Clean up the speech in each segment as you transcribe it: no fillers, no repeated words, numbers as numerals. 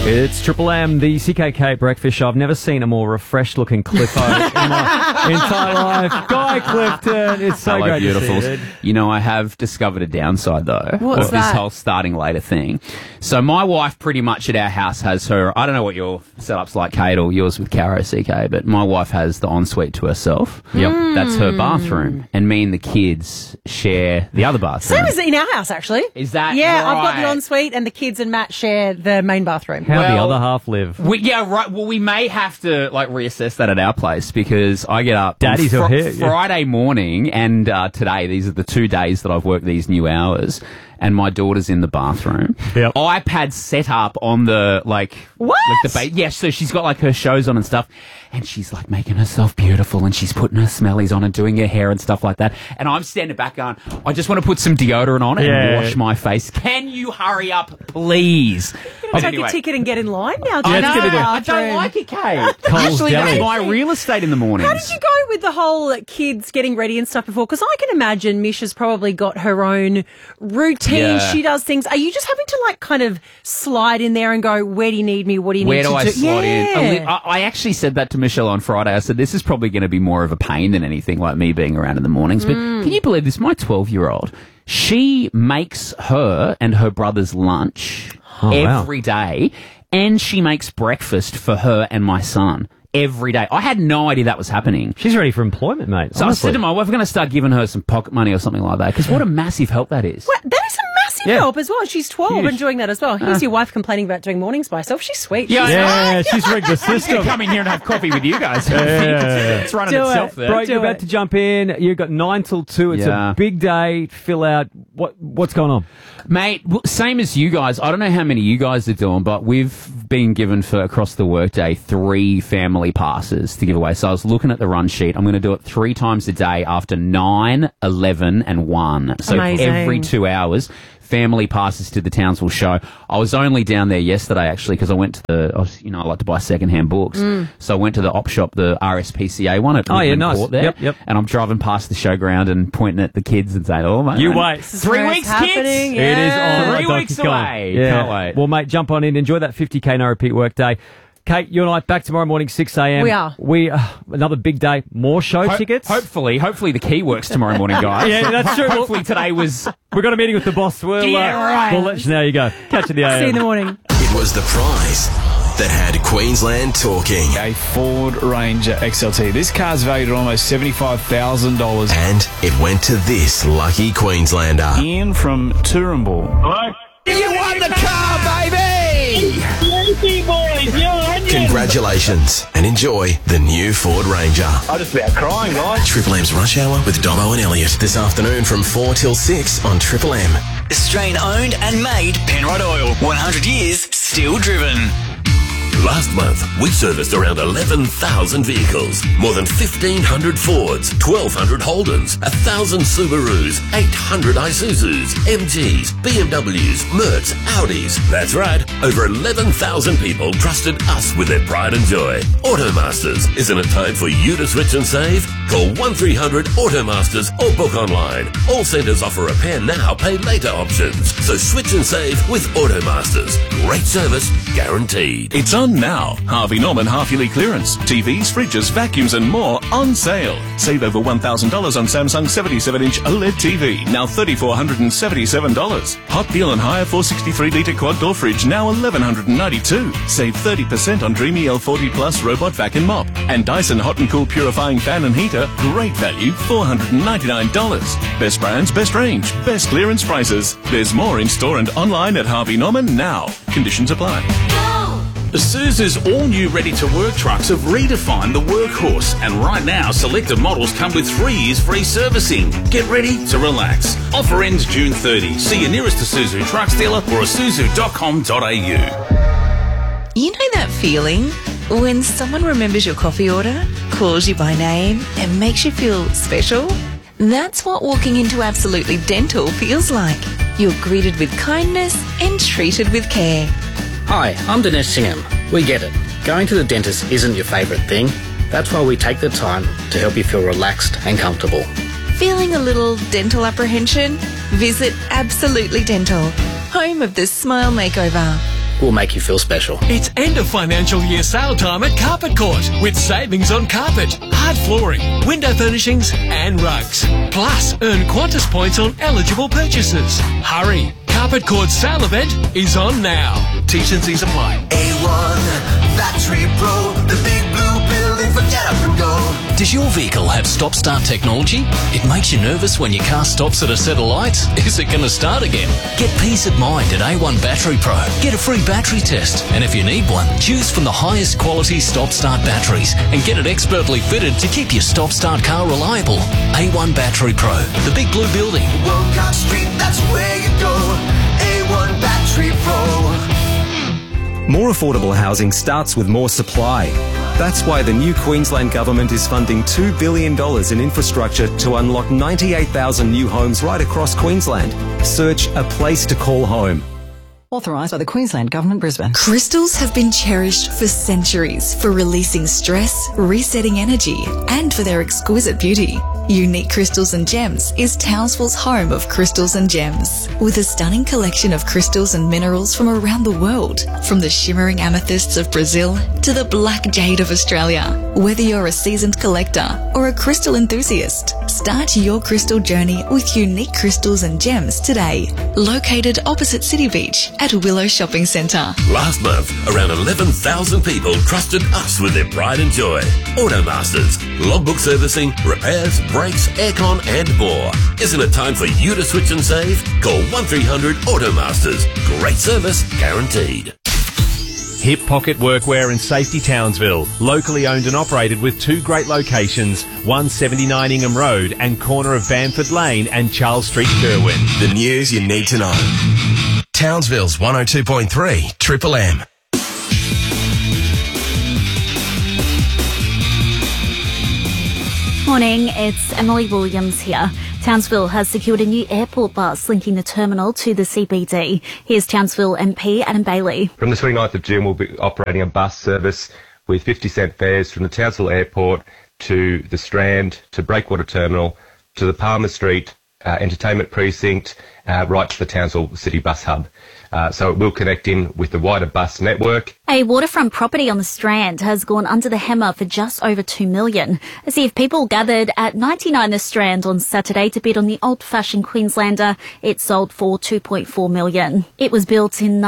It's Triple M, the CKK Breakfast Show. I've never seen a more refreshed-looking Cliffo in my entire life. Guy Clifton, it's so great to see you. You know, I have discovered a downside, though, What's of that? this whole starting later thing. So my wife pretty much at our house has her, I don't know what your setup's like, Kate, or yours with Caro, CK, but my wife has the ensuite to herself. Yep. That's her bathroom. And me and the kids share the other bathroom. Same as in our house, actually. Is that Yeah, right? I've got the ensuite and the kids and Matt share the main bathroom. How the Well, other half live. Yeah, right. Well, we may have to reassess that at our place because I get up Daddy's on are here, yeah. Friday morning and today. These are the 2 days that I've worked these new hours, and my daughter's in the bathroom. Yep. iPad set up on the What? Yeah, so she's got her shows on and stuff, and she's making herself beautiful, and she's putting her smellies on and doing her hair and stuff like that. And I'm standing back going, I just want to put some deodorant on and Yeah. wash my face. Can you hurry up, please? But Take a ticket and get in line now. Yeah, to it's the gonna be- I don't bathroom. like it, Kate. Coles Actually, Deli. that's my real estate in the mornings. How did you go with the whole kids getting ready and stuff before? Because I can imagine Misha's probably got her own routine. Yeah. She does things. Are you just having to kind of slide in there and go, where do you need me? What do you Where need do to I do? slot in? Yeah. I actually said that to Michelle on Friday. I said, this is probably going to be more of a pain than anything, like me being around in the mornings. But can you believe this? My 12-year-old, she makes her and her brother's lunch Oh, wow. every day, and she makes breakfast for her and my son every day. I had no idea that was happening. She's ready for employment, mate. So honestly. I said to my wife, we're going to start giving her some pocket money or something like that, because what a massive help that is. Well, that is a massive Yeah. help as well. She's 12 Huge. and doing that as well. Here's your wife complaining about doing mornings by herself. She's sweet. Yeah, She's Yeah, she's rigged the I'm going system. to come in here and have coffee with you guys. Yeah. It's running Do itself it. there. Bro, Do you're about it. to jump in. You've got 9 till 2. It's Yeah. a big day. Fill out. What's going on? Mate, same as you guys. I don't know how many you guys are doing, but we've been given for across the workday 3 family passes to give away. So I was looking at the run sheet. I'm going to do it 3 times a day after 9, 11 and 1. So Amazing. every 2 hours. Family passes to the Townsville show. I was only down there yesterday, actually, because I went to I like to buy secondhand books. So I went to the op shop, the RSPCA one at Whitman nice. Court there. Yep. And I'm driving past the showground and pointing at the kids and saying, oh, mate. You mate, wait. This is 3 where weeks, it's happening. kids. It is on. 3 my dog weeks is going. away. Yeah. Can't wait. Well, mate, jump on in. Enjoy that 50K no repeat work day. Kate, you and I back tomorrow morning, 6 a.m. We are. Another big day. More show tickets. Hopefully the key works tomorrow morning, guys. Yeah, that's true. Hopefully today was. We've got a meeting with the boss. We'll let you know. You go. Catch you in the AM. See you in the morning. It was the prize that had Queensland talking. A Ford Ranger XLT. This car's valued at almost $75,000. And it went to this lucky Queenslander. Ian from Toowoomba. Hello? You won the car, baby! Thank you, boys. Yeah, Congratulations and enjoy the new Ford Ranger. I'm just about crying, guys. Triple M's Rush Hour with Dobbo and Elliot this afternoon from 4 till 6 on Triple M. Australian owned and made Penrod Oil. 100 years still driven. Last month, we serviced around 11,000 vehicles, more than 1,500 Fords, 1,200 Holdens, 1,000 Subarus, 800 Isuzus, MGs, BMWs, Mercs, Audis. That's right, over 11,000 people trusted us with their pride and joy. Automasters, isn't it time for you to switch and save? Call 1300 Automasters or book online. All centres offer repair now, pay later options. So switch and save with Automasters. Great service, guaranteed. It's on now. Harvey Norman half-yearly clearance. TVs, fridges, vacuums and more on sale. Save over $1,000 on Samsung 77-inch OLED TV, now $3,477. Hot deal on hire 463-litre quad-door fridge, now $1,192. Save 30% on Dreamy L40 Plus robot vac and mop. And Dyson Hot and Cool purifying fan and heater, great value, $499. Best brands, best range, best clearance prices. There's more in store and online at Harvey Norman now. Conditions apply. Isuzu's all-new ready-to-work trucks have redefined the workhorse, and right now selected models come with 3 years free servicing. Get ready to relax. Offer ends June 30. See your nearest Isuzu trucks dealer or isuzu.com.au. You know that feeling when someone remembers your coffee order, calls you by name and makes you feel special? That's what walking into Absolutely Dental feels like. You're greeted with kindness and treated with care. Hi, I'm Dinesh Singham. We get it. Going to the dentist isn't your favourite thing. That's why we take the time to help you feel relaxed and comfortable. Feeling a little dental apprehension? Visit Absolutely Dental, home of the Smile Makeover. will make you feel special. It's end of financial year sale time at Carpet Court with savings on carpet, hard flooring, window furnishings and rugs. Plus, earn Qantas points on eligible purchases. Hurry! Carpet Court's sale event is on now. T's and C's apply. A1 Battery Pro, the big blue building for get up and go. Does your vehicle have stop-start technology? It makes you nervous when your car stops at a set of lights? Is it going to start again? Get peace of mind at A1 Battery Pro. Get a free battery test, and if you need one, choose from the highest quality stop-start batteries and get it expertly fitted to keep your stop-start car reliable. A1 Battery Pro, the big blue building. World Cup Street, that's where you go. A1 Battery Pro. More affordable housing starts with more supply. That's why the new Queensland Government is funding $2 billion in infrastructure to unlock 98,000 new homes right across Queensland. Search A Place to Call Home. Authorised by the Queensland Government, Brisbane. Crystals have been cherished for centuries for releasing stress, resetting energy, and for their exquisite beauty. Unique Crystals and Gems is Townsville's home of crystals and gems, with a stunning collection of crystals and minerals from around the world, from the shimmering amethysts of Brazil to the black jade of Australia. Whether you're a seasoned collector or a crystal enthusiast, start your crystal journey with Unique Crystals and Gems today. Located opposite City Beach at Willow Shopping Centre. Last month, around 11,000 people trusted us with their pride and joy. Automasters, logbook servicing, repairs, brakes, aircon and more. Isn't it time for you to switch and save? Call 1300 Automasters. Great service guaranteed. Hip Pocket Workwear and Safety Townsville. Locally owned and operated with two great locations, 179 Ingham Road and corner of Bamford Lane and Charles Street, Kerwin. The news you need to know. Townsville's 102.3 Triple M. Morning, it's Emily Williams here. Townsville has secured a new airport bus linking the terminal to the CBD. Here's Townsville MP Adam Bailey. From the 29th of June, we'll be operating a bus service with 50-cent fares from the Townsville Airport to the Strand, to Breakwater Terminal, to the Palmer Street Entertainment Precinct, right to the Townsville City Bus Hub. So it will connect in with the wider bus network. A waterfront property on the Strand has gone under the hammer for just over $2 million. A sea of people gathered at 99 The Strand on Saturday to bid on the old-fashioned Queenslander. It sold for $2.4 million. It was built in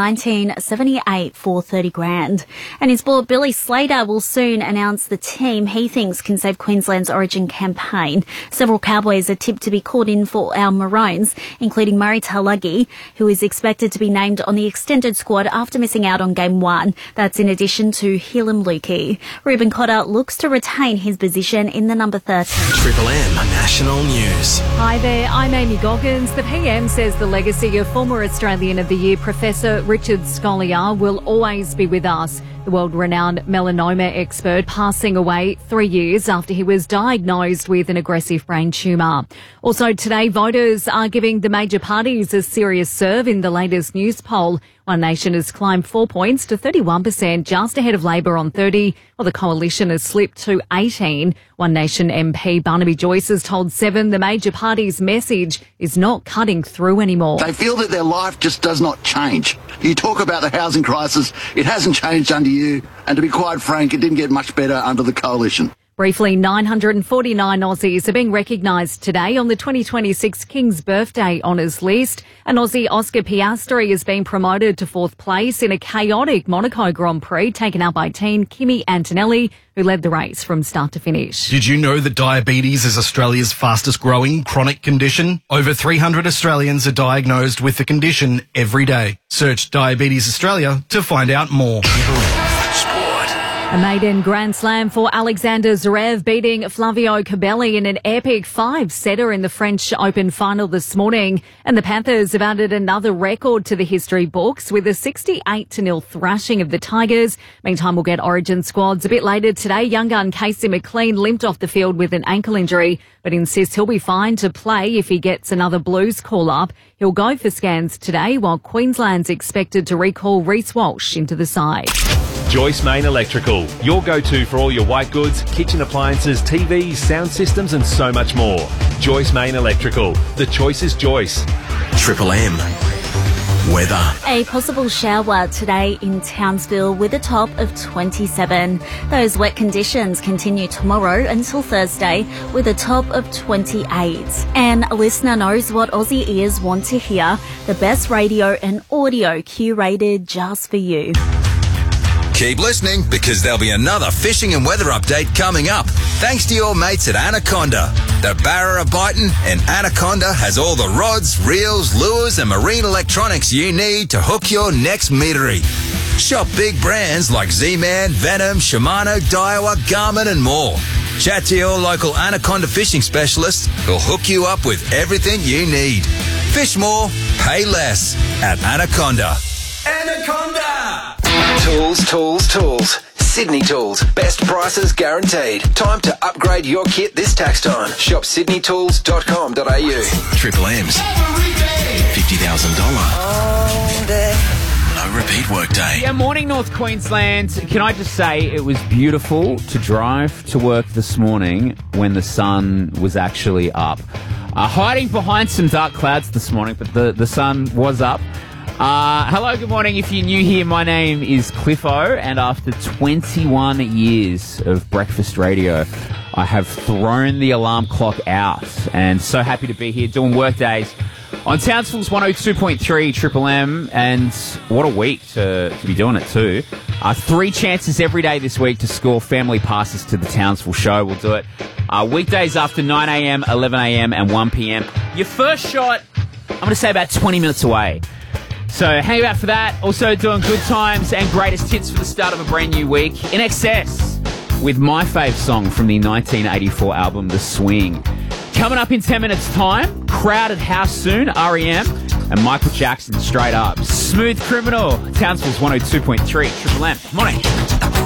1978 for $30,000. And in sport, Billy Slater will soon announce the team he thinks can save Queensland's Origin campaign. Several Cowboys are tipped to be called in for our Maroons, including Murray Talagi, who is expected to be named on the extended squad after missing out on Game 1. That's in addition to Hilam Lukey. Ruben Cotter looks to retain his position in the number 13. Triple M National News. Hi there, I'm Amy Goggins. The PM says the legacy of former Australian of the Year Professor Richard Scolyer will always be with us. The world-renowned melanoma expert passing away 3 years after he was diagnosed with an aggressive brain tumour. Also today, voters are giving the major parties a serious serve in the latest news poll. One Nation has climbed 4 points to 31%, just ahead of Labor on 30, while the Coalition has slipped to 18. One Nation MP Barnaby Joyce has told Seven the major party's message is not cutting through anymore. They feel that their life just does not change. You talk about the housing crisis, it hasn't changed under you, and to be quite frank, it didn't get much better under the Coalition. Briefly, 949 Aussies are being recognised today on the 2026 King's Birthday Honours list. And Aussie Oscar Piastri has been promoted to fourth place in a chaotic Monaco Grand Prix taken out by teen Kimi Antonelli, who led the race from start to finish. Did you know that diabetes is Australia's fastest growing chronic condition? Over 300 Australians are diagnosed with the condition every day. Search Diabetes Australia to find out more. A maiden Grand Slam for Alexander Zverev, beating Flavio Cabelli in an epic 5-setter in the French Open final this morning. And the Panthers have added another record to the history books with a 68-0 thrashing of the Tigers. Meantime, we'll get Origin squads a bit later today. Young gun Casey McLean limped off the field with an ankle injury, but insists he'll be fine to play if he gets another Blues call-up. He'll go for scans today, while Queensland's expected to recall Reece Walsh into the side. Joyce Main Electrical, your go-to for all your white goods, kitchen appliances, TVs, sound systems and so much more. Joyce Main Electrical. The choice is Joyce. Triple M. Weather. A possible shower today in Townsville with a top of 27. Those wet conditions continue tomorrow until Thursday with a top of 28. And a listener knows what Aussie ears want to hear. The best radio and audio curated just for you. Keep listening because there'll be another fishing and weather update coming up. Thanks to your mates at Anaconda. The Barra are biting and Anaconda has all the rods, reels, lures and marine electronics you need to hook your next meatery. Shop big brands like Z-Man, Venom, Shimano, Daiwa, Garmin and more. Chat to your local Anaconda fishing specialist who'll hook you up with everything you need. Fish more, pay less at Anaconda. Anaconda! Tools. Sydney Tools. Best prices guaranteed. Time to upgrade your kit this tax time. Shop sydneytools.com.au. Triple M's. $50,000. No repeat workday. Yeah, morning North Queensland. Can I just say it was beautiful to drive to work this morning when the sun was actually up. Hiding behind some dark clouds this morning, but the sun was up. Hello, good morning. If you're new here, my name is Cliffo, and after 21 years of breakfast radio, I have thrown the alarm clock out, and so happy to be here doing work days on Townsville's 102.3 Triple M, and what a week to be doing it too. 3 chances every day this week to score family passes to the Townsville show. We'll do it weekdays after 9am, 11am and 1pm. Your first shot, I'm going to say about 20 minutes away. So hang about for that. Also doing good times and greatest hits for the start of a brand new week. In Excess with my fave song from the 1984 album, The Swing. Coming up in 10 minutes' time, Crowded House soon, R.E.M. and Michael Jackson straight up. Smooth Criminal, Townsville's 102.3 Triple M. Morning.